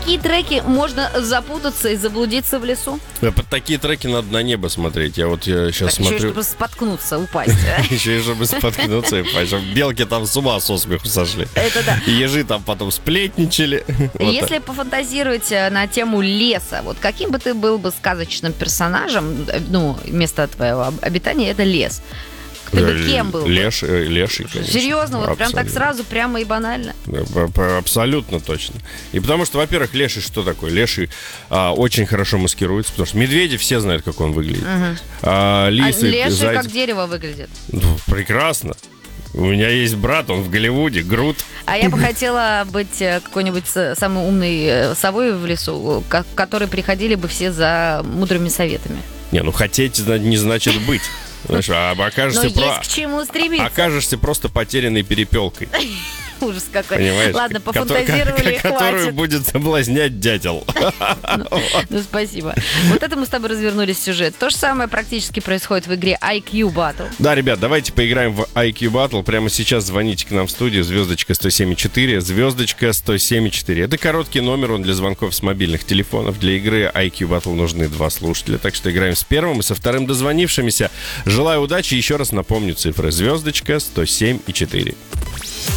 такие треки можно запутаться и заблудиться в лесу. Под такие треки надо на небо смотреть. Я сейчас смотрю. Еще и чтобы споткнуться, упасть. Еще и чтобы споткнуться и упасть. Белки там с ума со смеху сошли. Это да. И ежи там потом сплетничали. Если пофантазировать на тему леса, вот каким бы ты был бы сказочным персонажем, место твоего обитания — это лес. Ты бы кем был? Леший, конечно. Серьезно, вот прям так сразу, прямо и банально? Абсолютно точно. И потому что, во-первых, леший что такое? Леший очень хорошо маскируется, потому что медведи все знают, как он выглядит. Лисы, леший зайцы... как дерево выглядит. Прекрасно. У меня есть брат, он в Голливуде, Грут. А я бы хотела быть какой-нибудь самой умной совой в лесу, к которой приходили бы все за мудрыми советами. Хотеть не значит быть. Знаешь, окажешься, есть к чему стремиться. Окажешься просто потерянной перепелкой. Ужас какой. Понимаешь? Ладно, пофантазировали, которую хватит. будет соблазнять дятел. Спасибо. Вот это мы с тобой развернули сюжет. То же самое практически происходит в игре IQ Battle. Да, ребят, давайте поиграем в IQ Battle. Прямо сейчас звоните к нам в студию. Звездочка 107.4. Звездочка 107.4. Это короткий номер, он для звонков с мобильных телефонов. Для игры IQ Battle нужны 2 слушателя. Так что играем с первым и со вторым дозвонившимися. Желаю удачи. Еще раз напомню цифры. Звездочка 107.4.